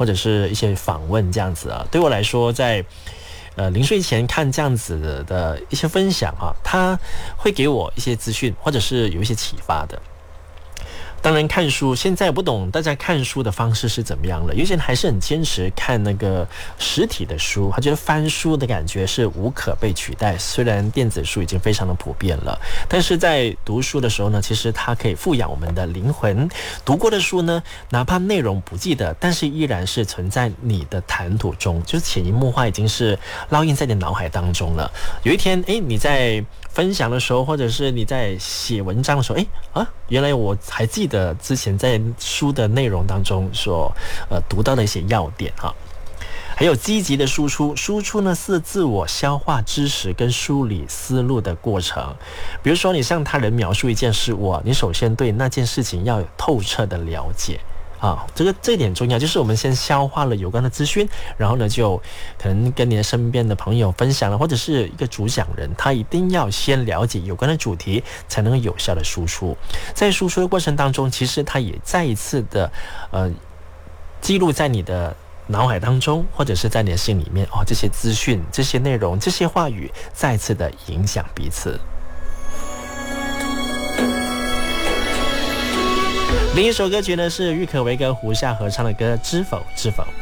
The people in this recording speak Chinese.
或者是一些访问这样子啊。对我来说，在临睡前看这样子的一些分享啊，它会给我一些资讯，或者是有一些启发的。当然看书，现在不懂大家看书的方式是怎么样了。有些人还是很坚持看那个实体的书，他觉得翻书的感觉是无可被取代。虽然电子书已经非常的普遍了，但是在读书的时候呢，其实它可以富养我们的灵魂。读过的书呢，哪怕内容不记得，但是依然是存在你的谈吐中，就是潜移默化，已经是烙印在你脑海当中了。有一天，你在分享的时候，或者是你在写文章的时候，原来我还记得之前在书的内容当中所读到的一些要点哈。还有积极的输出，输出呢是自我消化知识跟梳理思路的过程。比如说你向他人描述一件事物，你首先对那件事情要有透彻的了解。这一点重要，就是我们先消化了有关的资讯，然后呢，就可能跟你的身边的朋友分享了，或者是一个主讲人，他一定要先了解有关的主题，才能有效的输出。在输出的过程当中，其实他也再一次的记录在你的脑海当中，或者是在你的心里面这些资讯、这些内容、这些话语，再次的影响彼此。另一首歌曲呢是郁可唯跟胡夏合唱的歌《知否知否》。